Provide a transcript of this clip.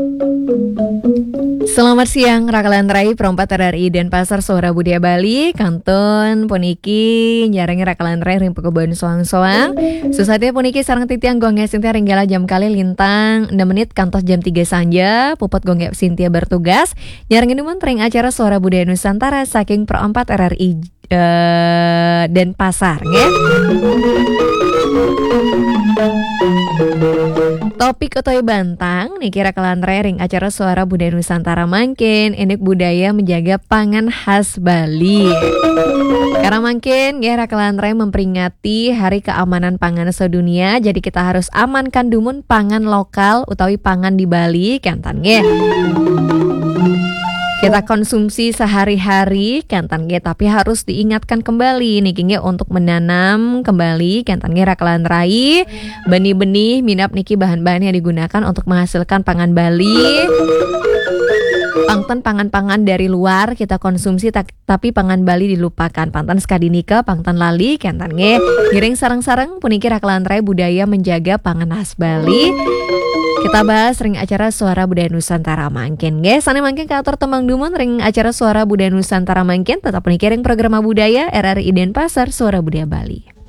Selamat siang, Rakalan Rai, perempat RRI Denpasar, Suara Budaya Bali, Kanton, Puniki, Nyarengi Rakalan Rai, Ring Pekebun Soang-Soang. Susatnya Puniki, sarang titiang gonge Sintia Ringgala jam kali lintang 6 menit, kantos jam 3 sanja, puput gonge Sintia bertugas. Nyarengi numun ring acara Suara Budaya Nusantara, saking perempat RRI Denpasar, nge? Topik otoy bantang niki Rakalan ring acara Suara Budaya Nusantara mangkin enek budaya menjaga pangan khas Bali. Karena mangkin ya Rakalan memperingati Hari Keamanan Pangan Sedunia, jadi kita harus amankan dumun pangan lokal utawi pangan di Bali kantan nge. Kita konsumsi sehari-hari kantan ge, tapi harus diingatkan kembali niki nge untuk menanam kembali kantan ge Rakalan Rai benih-benih minap niki bahan-bahan yang digunakan untuk menghasilkan pangan Bali. Pangtan pangan-pangan dari luar kita konsumsi tapi pangan Bali dilupakan. Pantan skadinika, pangtan lali kantan ge giring sarang-sarang puniki Rakalan Rai budaya menjaga pangan khas Bali. Kita bahas ring acara Suara Budaya Nusantara mangkin ge. Sane mangkin kator temang dumun ring acara Suara Budaya Nusantara mangkin tetap ring program budaya RRI Denpasar Suara Budaya Bali.